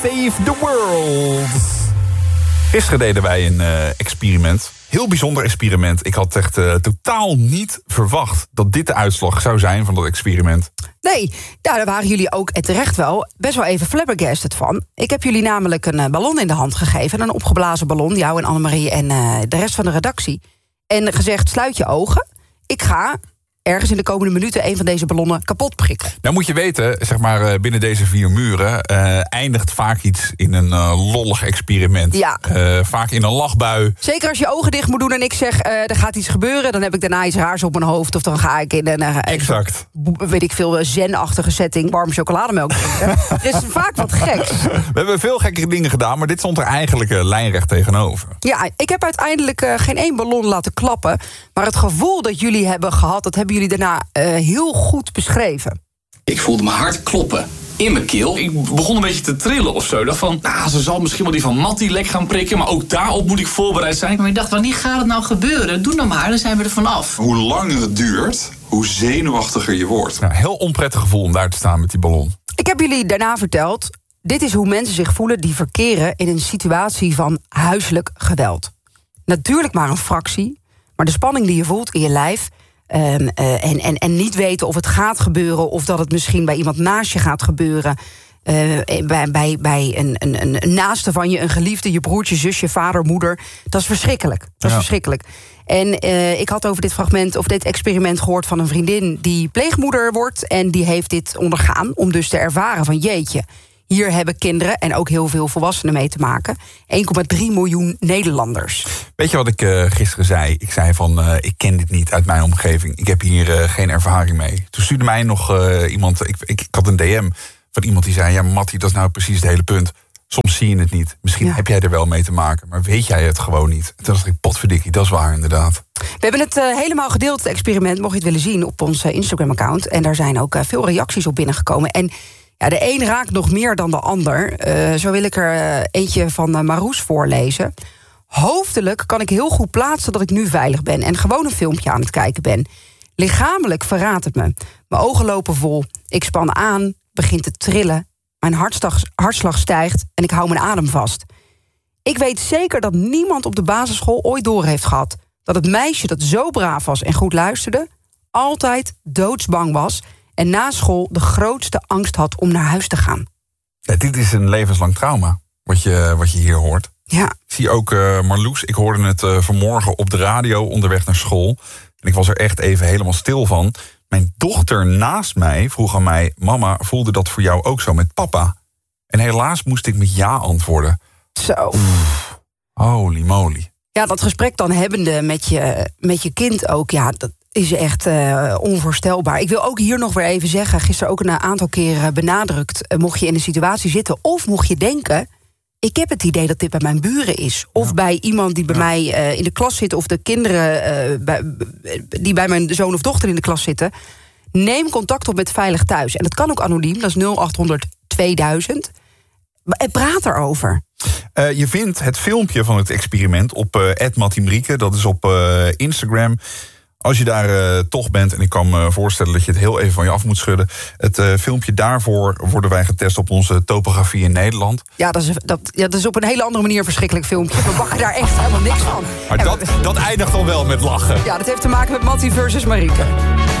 Save the world. Gisteren deden wij een experiment. Heel bijzonder experiment. Ik had echt totaal niet verwacht dat dit de uitslag zou zijn van dat experiment. Nee, daar waren jullie ook terecht wel best wel even flabbergasted van. Ik heb jullie namelijk een ballon in de hand gegeven. Een opgeblazen ballon, jou en Annemarie en de rest van de redactie. En gezegd, sluit je ogen. Ik ga ergens in de komende minuten een van deze ballonnen kapot prikken. Nou moet je weten, zeg maar binnen deze 4 muren eindigt vaak iets in een lollig experiment. Ja. Vaak in een lachbui. Zeker als je ogen dicht moet doen en ik zeg, er gaat iets gebeuren, dan heb ik daarna iets raars op mijn hoofd. Of dan ga ik in een Exact. weet ik veel, zen-achtige setting warme chocolademelk drinken. Er is vaak wat geks. We hebben veel gekkere dingen gedaan, maar dit stond er eigenlijk lijnrecht tegenover. Ja, ik heb uiteindelijk geen één ballon laten klappen. Maar het gevoel dat jullie hebben gehad, dat hebben jullie daarna heel goed beschreven. Ik voelde mijn hart kloppen in mijn keel. Ik begon een beetje te trillen of zo. Ik dacht van, ze zal misschien wel die van Mattie lek gaan prikken, maar ook daarop moet ik voorbereid zijn. Maar ik dacht, wanneer gaat het nou gebeuren? Doe nou maar, dan zijn we er vanaf. Hoe langer het duurt, hoe zenuwachtiger je wordt. Ja, heel onprettig gevoel om daar te staan met die ballon. Ik heb jullie daarna verteld, dit is hoe mensen zich voelen die verkeren in een situatie van huiselijk geweld. Natuurlijk maar een fractie, maar de spanning die je voelt in je lijf, en niet weten of het gaat gebeuren, of dat het misschien bij iemand naast je gaat gebeuren, bij een naaste van je, een geliefde, je broertje, zusje, vader, moeder. Dat is verschrikkelijk. Dat is verschrikkelijk. En ik had over dit fragment of dit experiment gehoord van een vriendin die pleegmoeder wordt en die heeft dit ondergaan om dus te ervaren van jeetje, hier hebben kinderen en ook heel veel volwassenen mee te maken. 1,3 miljoen Nederlanders. Weet je wat ik gisteren zei? Ik zei van, ik ken dit niet uit mijn omgeving. Ik heb hier geen ervaring mee. Toen stuurde mij nog iemand, ik had een DM van iemand die zei, ja Mattie, dat is nou precies het hele punt. Soms zie je het niet. Misschien heb jij er wel mee te maken, maar weet jij het gewoon niet. En toen dacht ik, potverdikkie, dat is waar inderdaad. We hebben het helemaal gedeeld, het experiment, mocht je het willen zien, op ons Instagram-account. En daar zijn ook veel reacties op binnengekomen. En ja, de een raakt nog meer dan de ander. Zo wil ik er eentje van Marroes voorlezen. Hoofdelijk kan ik heel goed plaatsen dat ik nu veilig ben en gewoon een filmpje aan het kijken ben. Lichamelijk verraadt het me. Mijn ogen lopen vol. Ik span aan, begin te trillen. Mijn hartslag stijgt en ik hou mijn adem vast. Ik weet zeker dat niemand op de basisschool ooit door heeft gehad dat het meisje dat zo braaf was en goed luisterde altijd doodsbang was en na school de grootste angst had om naar huis te gaan. Ja, dit is een levenslang trauma, wat je hier hoort. Ja. Ik zie ook Marloes, ik hoorde het vanmorgen op de radio onderweg naar school. En ik was er echt even helemaal stil van. Mijn dochter naast mij vroeg aan mij, mama, voelde dat voor jou ook zo met papa? En helaas moest ik met ja antwoorden. Zo. Holy moly. Ja, dat gesprek dan hebbende met je kind ook, ja, dat is echt onvoorstelbaar. Ik wil ook hier nog weer even zeggen, gisteren ook een aantal keren benadrukt, mocht je in een situatie zitten of mocht je denken, ik heb het idee dat dit bij mijn buren is. Of bij iemand die bij mij in de klas zit, of de kinderen die bij mijn zoon of dochter in de klas zitten. Neem contact op met Veilig Thuis. En dat kan ook anoniem, dat is 0800 2000. En praat erover. Je vindt het filmpje van het experiment op @MattiMrieke. Dat is op Instagram. Als je daar toch bent, en ik kan me voorstellen dat je het heel even van je af moet schudden. Het filmpje daarvoor worden wij getest op onze topografie in Nederland. Ja, dat is op een hele andere manier een verschrikkelijk filmpje. We bakken daar echt helemaal niks van. Maar dat eindigt dan wel met lachen. Ja, dat heeft te maken met Mattie versus Marieke.